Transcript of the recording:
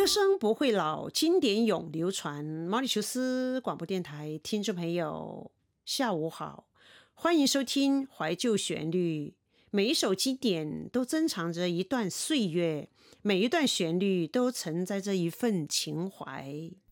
声不会老，经典永流传。毛里求斯广播电台听众朋友下午好，欢迎收听怀旧旋律。每一首经典都珍藏着一段岁月，每一段旋律都承载着一份情怀。